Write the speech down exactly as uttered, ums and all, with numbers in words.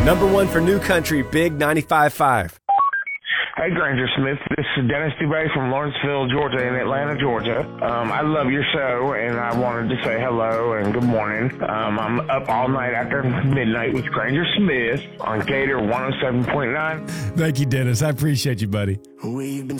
Number one for New Country, Big ninety-five point five. Hey, Granger Smith. This is Dennis Dubay from Lawrenceville, Georgia, in Atlanta, Georgia. Um, I love your show, and I wanted to say hello and good morning. Um, I'm up all night after midnight with Granger Smith on Gator one oh seven point nine. Thank you, Dennis. I appreciate you, buddy. We've been